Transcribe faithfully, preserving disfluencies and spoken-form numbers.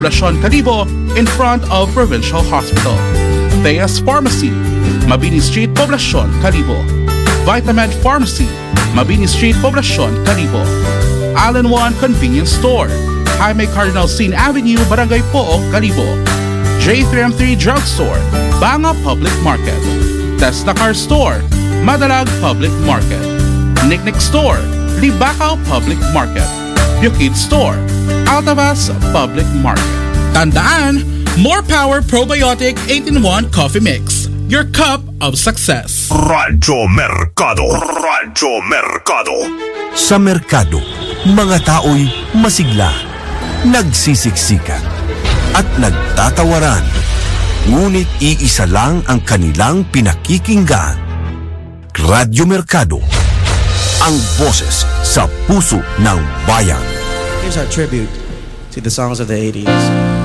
Poblacion Calibo in front of Provincial Hospital. Thea's Pharmacy, Mabini Street, Poblacion, Calibo. Vitamed Pharmacy, Mabini Street, Poblacion, Calibo. Allen One Convenience Store, Jaime Cardinal Sin Avenue, Barangay Pook, Calibo. J three M three Drugstore, Banga Public Market. Tesla Car Store, Madalag Public Market. Nicknick Store, Libacao Public Market. Bukid Store, Altavas Public Market. Tandaan, more power probiotic eight in one coffee mix. Your cup of success. Radyo Mercado. Radyo Mercado. Sa merkado, mga tao'y masigla, nagsisiksikan, at nagtatawaran. Ngunit iisa lang ang kanilang pinakikinggan. Radyo Mercado, ang boses sa puso ng bayan. Here's our tribute to the songs of the eighties.